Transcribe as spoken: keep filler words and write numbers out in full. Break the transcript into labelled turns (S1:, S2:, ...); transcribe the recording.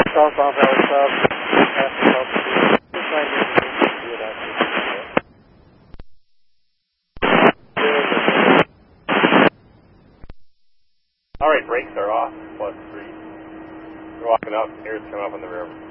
S1: Southbound Valley South, past the South Street. Just nine minutes to do it after.
S2: Alright, brakes are off, plus three. We're walking out, air's coming up on the rear.